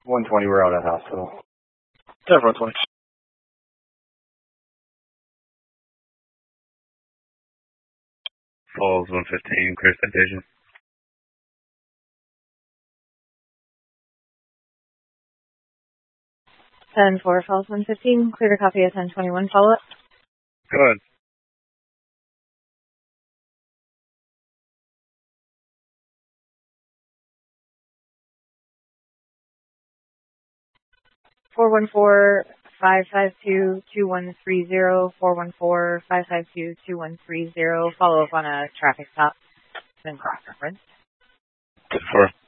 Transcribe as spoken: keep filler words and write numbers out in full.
one twenty, we're out at hospital. ten for one twenty. Falls one fifteen, clear citation. ten four, Falls one fifteen, clear to copy a ten twenty-one follow-up. Go ahead. four one four, five five two, two one three zero, four one four, five five two, two one three zero, follow up on a traffic stop and cross-reference. ten four.